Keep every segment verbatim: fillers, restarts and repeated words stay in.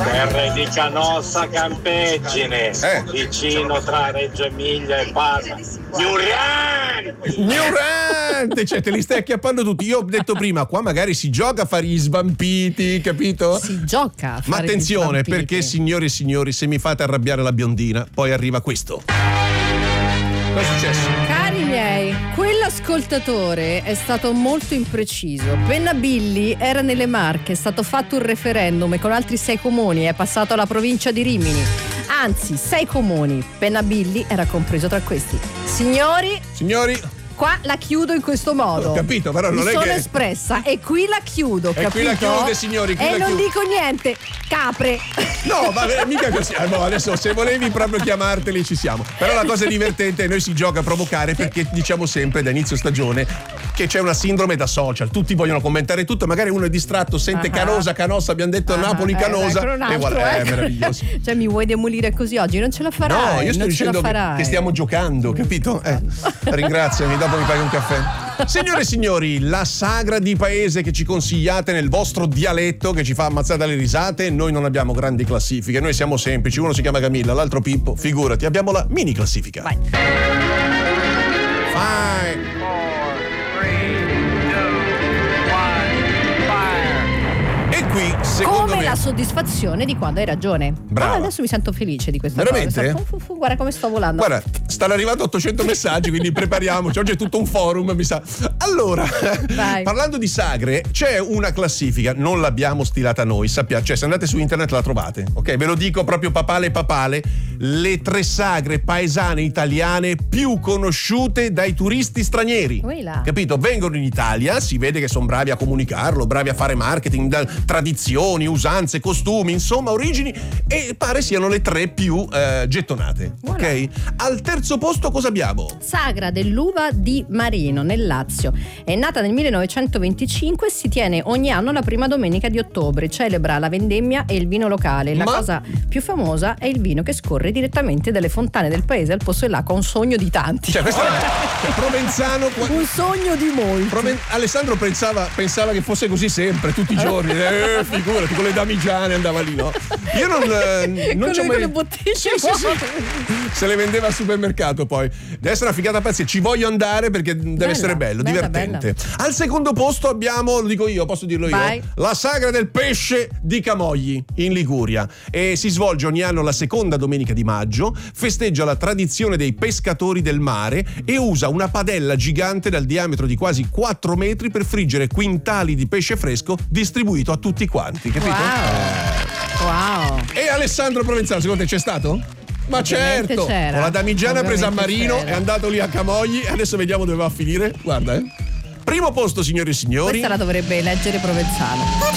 Terre di Canossa Campeggine, eh. vicino tra Reggio Emilia e Parma. Ignorante! Ignorante! Cioè, te li stai acchiappando tutti. Io ho detto prima, qua magari si gioca a fare gli svampiti, capito? Si gioca a fare Ma attenzione, gli svampiti. perché signori e signori, se mi fate arrabbiare la biondina, poi arriva questo. Cosa è successo? Cari miei, quell'ascoltatore è stato molto impreciso. Pennabilli era nelle Marche, è stato fatto un referendum e con altri sei comuni è passato alla provincia di Rimini. Anzi, sei comuni. Pennabilli era compreso tra questi. Signori, Signori, qua la chiudo in questo modo. Ho capito, però non Mi è sono che- espressa e qui la chiudo, E capito? qui la chiude, signori, qui e la non chiude. dico niente. Capre. no, vabbè, mica così. Ah, no, adesso se volevi proprio chiamarteli ci siamo. Però la cosa divertente è noi si gioca a provocare perché diciamo sempre da inizio stagione che c'è una sindrome da social. Tutti vogliono commentare tutto, magari uno è distratto, sente Ah. Canosa, Canossa, abbiamo detto Ah, Napoli, eh, Canosa ecco un altro, e voilà, è ecco. meraviglioso. Cioè mi vuoi demolire così oggi? Non ce la farai. No, io sto non dicendo ce la che, farai. che stiamo giocando, capito? Eh, ringraziami, dopo mi paghi un caffè. Signore e signori, la sagra di paese che ci consigliate nel vostro dialetto che ci fa ammazzare dalle risate, noi non abbiamo grandi classifiche, noi siamo semplici, uno si chiama Camilla, l'altro Pippo, figurati, abbiamo la mini classifica. Vai. Vai. E qui, secondo Come me... la soddisfazione di quando hai ragione. Brava. Ah, adesso mi sento felice di questa Veramente? cosa. Fu, fu, fu, guarda come sto volando. Guarda, stanno arrivando ottocento messaggi, quindi prepariamoci. Oggi è tutto un forum, mi sa. Allora, Vai. parlando di sagre, c'è una classifica, non l'abbiamo stilata noi, sappiate, cioè se andate su internet la trovate, ok? Ve lo dico proprio papale papale, le tre sagre paesane italiane più conosciute dai turisti stranieri. Uila. Capito? Vengono in Italia, si vede che sono bravi a comunicarlo, bravi a fare marketing, da- tradizioni, usanze, costumi, insomma, origini, e pare siano le tre più eh, gettonate. Voilà. Ok? Al terzo posto cosa abbiamo? Sagra dell'uva di Marino nel Lazio. È nata nel millenovecentoventicinque e si tiene ogni anno la prima domenica di ottobre. Celebra la vendemmia e il vino locale. La Ma- cosa più famosa è il vino che scorre direttamente dalle fontane del paese al posto dell'acqua, un sogno di tanti. Cioè, questo è cioè, Provenzano. un sogno di molti. Proven- Alessandro pensava, pensava che fosse così sempre, tutti i giorni. Eh, figurati, con le damigiane andava lì, no? Io non, eh, non Con ci ho le- mai... con le bottiglie Sì, sì, sì. vuote. Se le vendeva al supermercato poi. Deve essere una figata pazzia. Ci voglio andare perché deve Bella, essere bello, bella, divertente. Al secondo posto abbiamo, lo dico io, posso dirlo Vai. io, la sagra del pesce di Camogli in Liguria. E si svolge ogni anno la seconda domenica di maggio, festeggia la tradizione dei pescatori del mare e usa una padella gigante dal diametro di quasi quattro metri per friggere quintali di pesce fresco distribuito a tutti quanti, capito? Wow. Wow. E Alessandro Provenzano, secondo te c'è stato? Ma Ovviamente certo! c'era. Con la damigiana Ovviamente presa a Marino, c'era. è andato lì a Camogli e adesso vediamo dove va a finire. Guarda, eh. Primo posto, signori e signori. Questa la dovrebbe leggere Provenzano.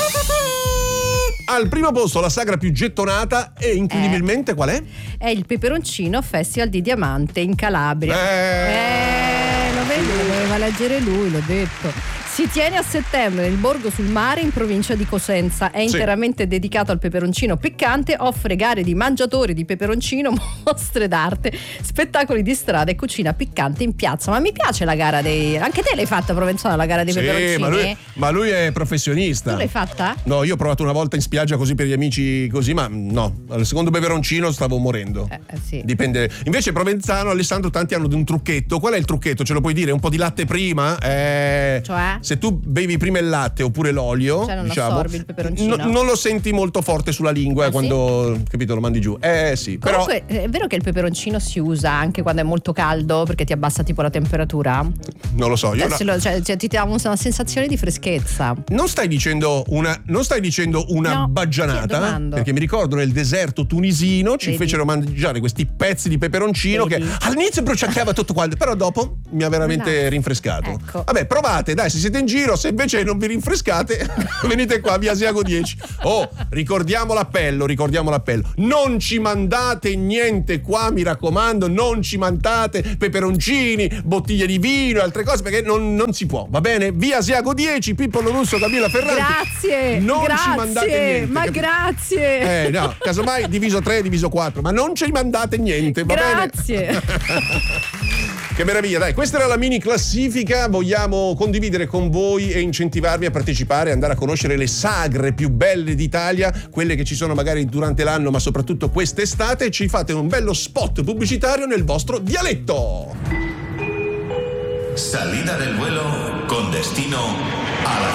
Al primo posto la sagra più gettonata e incredibilmente qual è? È il Peperoncino Festival di Diamante in Calabria. Eh. Eh, lo vedi, lo doveva leggere lui, l'ho detto. Si tiene a settembre nel Borgo sul Mare in provincia di Cosenza. È Sì. interamente dedicato al peperoncino piccante, offre gare di mangiatori di peperoncino, mostre d'arte, spettacoli di strada e cucina piccante in piazza. Ma mi piace la gara dei... Anche te l'hai fatta, Provenzano, la gara dei Sì, peperoncini? ma lui, ma lui è professionista. Tu l'hai fatta? No, io ho provato una volta in spiaggia così per gli amici così, ma no, al secondo peperoncino stavo morendo. Eh, eh, sì. Dipende. Invece Provenzano, Alessandro, tanti hanno di un trucchetto. Qual è il trucchetto? Ce lo puoi dire? Un po' di latte prima? Eh, Cioè? Se tu bevi prima il latte oppure l'olio, Cioè non diciamo, assorbi il peperoncino? no- non lo senti molto forte sulla lingua Ah, eh, quando, capito, lo mandi giù. Eh sì, però Comunque, è vero che il peperoncino si usa anche quando è molto caldo perché ti abbassa tipo la temperatura? non lo so. Io Cioè, la- se lo- cioè, cioè, ti dà una sensazione di freschezza. Non stai dicendo una, non stai dicendo una No, ti baggianata? domando. Perché mi ricordo nel deserto tunisino ci Vedi? fecero mangiare questi pezzi di peperoncino Vedi? che all'inizio bruciacchiava tutto quanto, però dopo mi ha veramente No. rinfrescato. Ecco. Vabbè, provate, dai, se siete in giro, se invece non vi rinfrescate, venite qua, via Asiago dieci. Oh, ricordiamo l'appello, ricordiamo l'appello. Non ci mandate niente qua, mi raccomando, non ci mandate peperoncini, bottiglie di vino e altre cose perché non, non si può, va bene? Via Asiago dieci, Pippo Lorusso, Camilla Ferranti. Grazie, Non grazie, ci mandate niente. ma capito? grazie. Eh no, casomai diviso tre, diviso quattro, ma non ci mandate niente, va Grazie. bene? Che meraviglia, dai, questa era la mini classifica, vogliamo condividere con voi e incentivarvi a partecipare, andare a conoscere le sagre più belle d'Italia, quelle che ci sono magari durante l'anno, ma soprattutto quest'estate, e ci fate un bello spot pubblicitario nel vostro dialetto. Salida del vuelo con destino a la